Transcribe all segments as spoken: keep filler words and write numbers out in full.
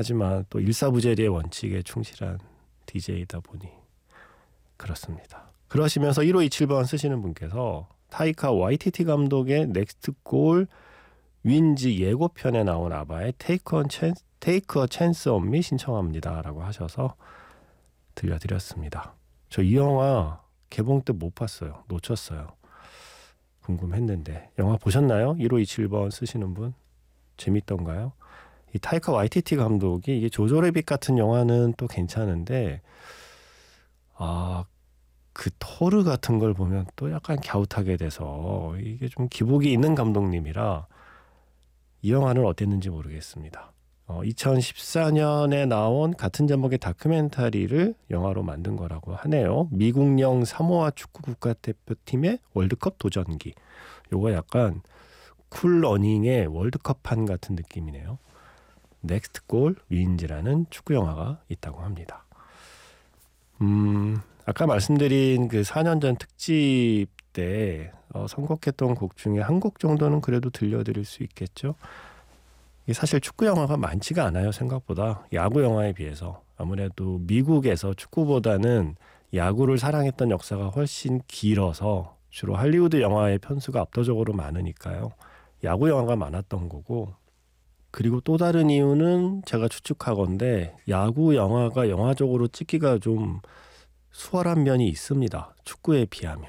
하지만 또 일사부재리의 원칙에 충실한 디제이이다 보니 그렇습니다. 그러시면서 일오이칠 번 쓰시는 분께서 타이카 와이티티 감독의 넥스트 골 윈즈 예고편에 나온 아바의 Take a Chance, Take a Chance on Me 신청합니다 라고 하셔서 들려드렸습니다. 저 이 영화 개봉 때 못 봤어요. 놓쳤어요. 궁금했는데 영화 보셨나요? 일오이칠 번 쓰시는 분 재밌던가요? 이 타이카 와이티티 감독이 이게 조조래빗 같은 영화는 또 괜찮은데 아, 그 토르 같은 걸 보면 또 약간 갸웃하게 돼서 이게 좀 기복이 있는 감독님이라 이 영화는 어땠는지 모르겠습니다. 어, 이천십사 년에 나온 같은 제목의 다큐멘터리를 영화로 만든 거라고 하네요. 미국령 사모아 축구 국가대표팀의 월드컵 도전기. 요거 약간 쿨러닝의 월드컵판 같은 느낌이네요. 넥스트 골 윈즈라는 축구 영화가 있다고 합니다. 음, 아까 말씀드린 그 사 년 전 특집 때 어, 선곡했던 곡 중에 한 곡 정도는 그래도 들려드릴 수 있겠죠. 이게 사실 축구 영화가 많지가 않아요. 생각보다 야구 영화에 비해서. 아무래도 미국에서 축구보다는 야구를 사랑했던 역사가 훨씬 길어서 주로 할리우드 영화의 편수가 압도적으로 많으니까요. 야구 영화가 많았던 거고, 그리고 또 다른 이유는 제가 추측하건데 야구 영화가 영화적으로 찍기가 좀 수월한 면이 있습니다. 축구에 비하면.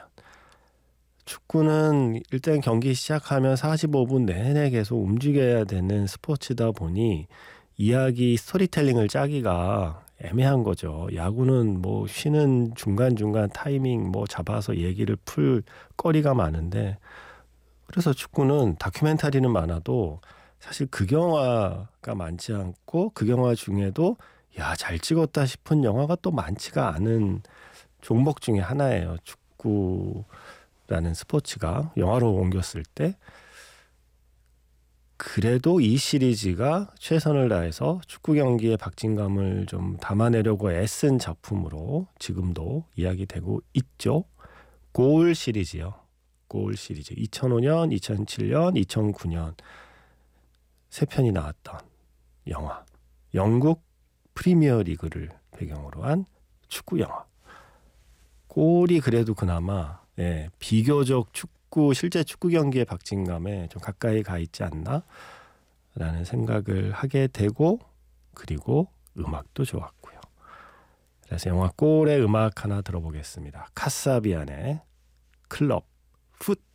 축구는 일단 경기 시작하면 사십오 분 내내 계속 움직여야 되는 스포츠다 보니 이야기 스토리텔링을 짜기가 애매한 거죠. 야구는 뭐 쉬는 중간중간 타이밍 뭐 잡아서 얘기를 풀 거리가 많은데, 그래서 축구는 다큐멘터리는 많아도 사실 극영화가 많지 않고 극영화 중에도 야, 잘 찍었다 싶은 영화가 또 많지가 않은 종목 중에 하나예요. 축구라는 스포츠가 영화로 옮겼을 때. 그래도 이 시리즈가 최선을 다해서 축구 경기의 박진감을 좀 담아내려고 애쓴 작품으로 지금도 이야기되고 있죠. 골 시리즈요. 골 시리즈. 이천오 년, 이천칠 년, 이천구 년 세 편이 나왔던 영화. 영국 프리미어 리그를 배경으로 한 축구 영화. 골이 그래도 그나마 예, 비교적 축구 실제 축구 경기의 박진감에 좀 가까이 가 있지 않나 라는 생각을 하게 되고, 그리고 음악도 좋았고요. 그래서 영화 골의 음악 하나 들어보겠습니다. 카사비안의 클럽 풋.